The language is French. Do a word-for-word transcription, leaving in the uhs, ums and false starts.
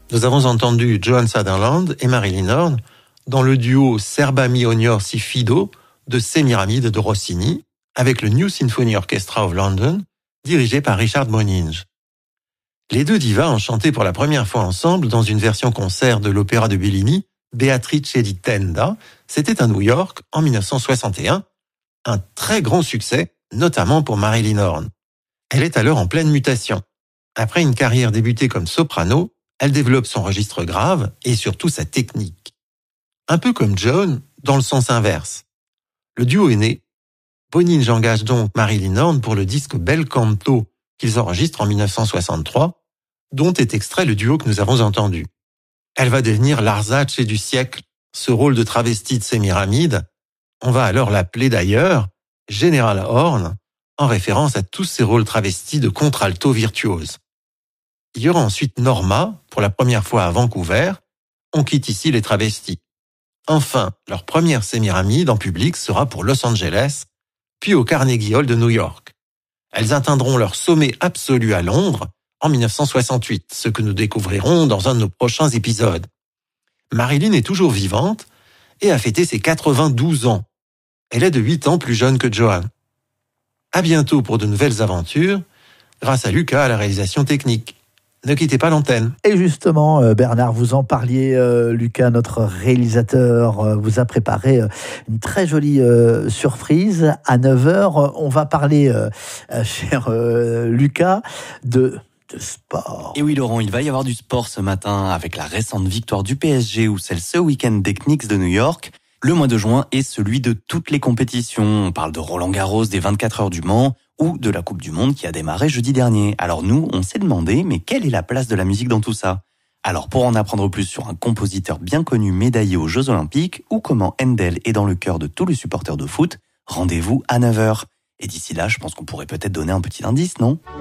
nous avons entendu Joan Sutherland et Marilyn Horne dans le duo Serba mi ognor si fido de Sémiramide de Rossini avec le New Symphony Orchestra of London dirigé par Richard Boninge. Les deux divas ont chanté pour la première fois ensemble dans une version concert de l'opéra de Bellini, Beatrice di Tenda. C'était à New York en dix-neuf cent soixante et un, un très grand succès, notamment pour Marilyn Horne. Elle est alors en pleine mutation. Après une carrière débutée comme soprano, elle développe son registre grave et surtout sa technique. Un peu comme Joan, dans le sens inverse. Le duo est né. Boninge engage donc Marilyn Horne pour le disque Bel Canto qu'ils enregistrent en dix-neuf cent soixante-trois, dont est extrait le duo que nous avons entendu. Elle va devenir l'Arzace du siècle, ce rôle de travesti de Sémiramide. On va alors l'appeler d'ailleurs Général Horne, en référence à tous ces rôles travestis de contralto virtuose. Il y aura ensuite Norma, pour la première fois à Vancouver. On quitte ici les travestis. Enfin, leur première Sémiramide en public sera pour Los Angeles, puis au Carnegie Hall de New York. Elles atteindront leur sommet absolu à Londres en dix-neuf cent soixante-huit, ce que nous découvrirons dans un de nos prochains épisodes. Marilyn est toujours vivante et a fêté ses quatre-vingt-douze ans. Elle est de huit ans plus jeune que Joan. À bientôt pour de nouvelles aventures, grâce à Lucas à la réalisation technique. Ne quittez pas l'antenne. Et justement, euh, Bernard, vous en parliez, euh, Lucas, notre réalisateur, euh, vous a préparé euh, une très jolie euh, surprise. À neuf heures, on va parler, euh, euh, cher euh, Lucas, de... de sport. Et oui Laurent, il va y avoir du sport ce matin avec la récente victoire du P S G ou celle ce week-end des Knicks de New York. Le mois de juin est celui de toutes les compétitions. On parle de Roland-Garros, des vingt-quatre heures du Mans ou de la Coupe du Monde qui a démarré jeudi dernier. Alors nous, on s'est demandé, mais quelle est la place de la musique dans tout ça ? Alors pour en apprendre plus sur un compositeur bien connu médaillé aux Jeux Olympiques ou comment Handel est dans le cœur de tous les supporters de foot, rendez-vous à neuf heures. Et d'ici là, je pense qu'on pourrait peut-être donner un petit indice, non ?